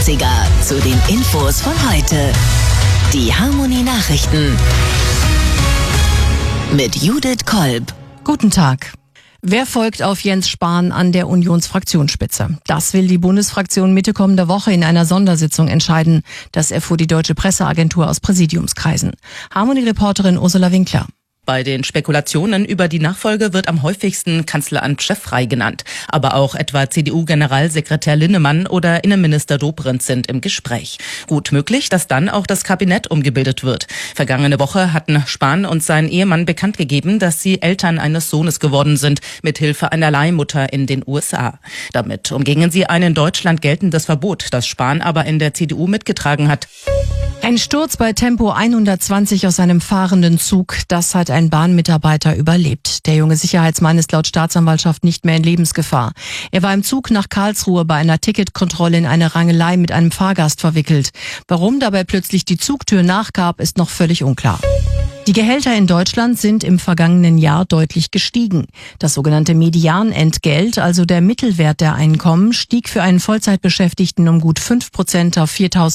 80er zu den Infos von heute. Die Harmonie Nachrichten mit Judith Kolb. Guten Tag. Wer folgt auf Jens Spahn an der Unionsfraktionsspitze? Das will die Bundesfraktion Mitte kommender Woche in einer Sondersitzung entscheiden. Das erfuhr die Deutsche Presseagentur aus Präsidiumskreisen. Harmonie-Reporterin Ursula Winkler. Bei den Spekulationen über die Nachfolge wird am häufigsten Kanzleramt Chefrei genannt. Aber auch etwa CDU-Generalsekretär Linnemann oder Innenminister Dobrindt sind im Gespräch. Gut möglich, dass dann auch das Kabinett umgebildet wird. Vergangene Woche hatten Spahn und sein Ehemann bekannt gegeben, dass sie Eltern eines Sohnes geworden sind, mithilfe einer Leihmutter in den USA. Damit umgingen sie ein in Deutschland geltendes Verbot, das Spahn aber in der CDU mitgetragen hat. Ein Sturz bei Tempo 120 aus einem fahrenden Zug, das hat ein Bahnmitarbeiter überlebt. Der junge Sicherheitsmann ist laut Staatsanwaltschaft nicht mehr in Lebensgefahr. Er war im Zug nach Karlsruhe bei einer Ticketkontrolle in eine Rangelei mit einem Fahrgast verwickelt. Warum dabei plötzlich die Zugtür nachgab, ist noch völlig unklar. Die Gehälter in Deutschland sind im vergangenen Jahr deutlich gestiegen. Das sogenannte Medianentgelt, also der Mittelwert der Einkommen, stieg für einen Vollzeitbeschäftigten um gut 5% auf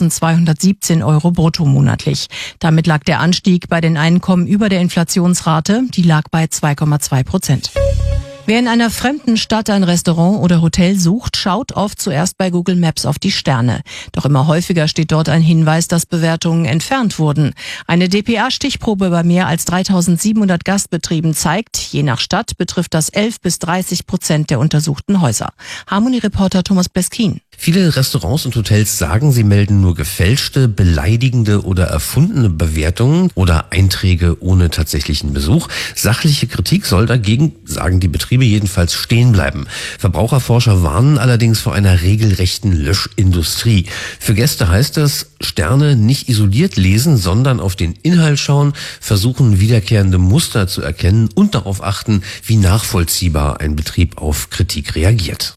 4.217 € brutto monatlich. Damit lag der Anstieg bei den Einkommen über der Inflationsrate, die lag bei 2,2%. Wer in einer fremden Stadt ein Restaurant oder Hotel sucht, schaut oft zuerst bei Google Maps auf die Sterne. Doch immer häufiger steht dort ein Hinweis, dass Bewertungen entfernt wurden. Eine dpa-Stichprobe bei mehr als 3.700 Gastbetrieben zeigt, je nach Stadt betrifft das 11-30% der untersuchten Häuser. Harmonie-Reporter Thomas Beskin. Viele Restaurants und Hotels sagen, sie melden nur gefälschte, beleidigende oder erfundene Bewertungen oder Einträge ohne tatsächlichen Besuch. Sachliche Kritik soll dagegen, sagen die Betriebe, jedenfalls stehen bleiben. Verbraucherforscher warnen allerdings vor einer regelrechten Löschindustrie. Für Gäste heißt es, Sterne nicht isoliert lesen, sondern auf den Inhalt schauen, versuchen wiederkehrende Muster zu erkennen und darauf achten, wie nachvollziehbar ein Betrieb auf Kritik reagiert.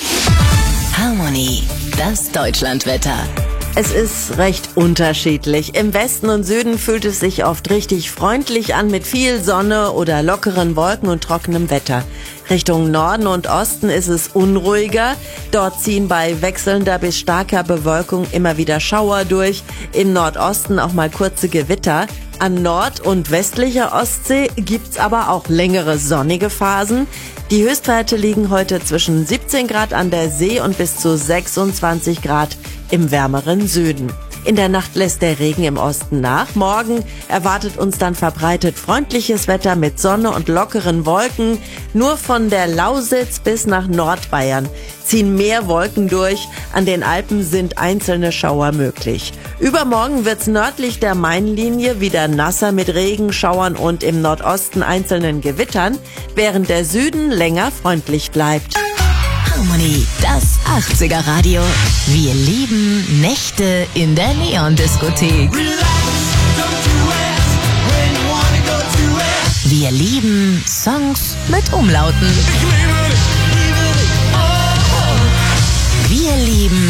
Harmonie, das Deutschlandwetter. Es ist recht unterschiedlich. Im Westen und Süden fühlt es sich oft richtig freundlich an mit viel Sonne oder lockeren Wolken und trockenem Wetter. Richtung Norden und Osten ist es unruhiger. Dort ziehen bei wechselnder bis starker Bewölkung immer wieder Schauer durch. Im Nordosten auch mal kurze Gewitter. An Nord- und westlicher Ostsee gibt's aber auch längere sonnige Phasen. Die Höchstwerte liegen heute zwischen 17 Grad an der See und bis zu 26 Grad im wärmeren Süden. In der Nacht lässt der Regen im Osten nach. Morgen erwartet uns dann verbreitet freundliches Wetter mit Sonne und lockeren Wolken. Nur von der Lausitz bis nach Nordbayern ziehen mehr Wolken durch. An den Alpen sind einzelne Schauer möglich. Übermorgen wird's nördlich der Mainlinie wieder nasser mit Regenschauern und im Nordosten einzelnen Gewittern, während der Süden länger freundlich bleibt. Harmonie, das 80er Radio. Wir lieben Nächte in der Neon-Diskothek. Wir lieben Songs mit Umlauten. Wir lieben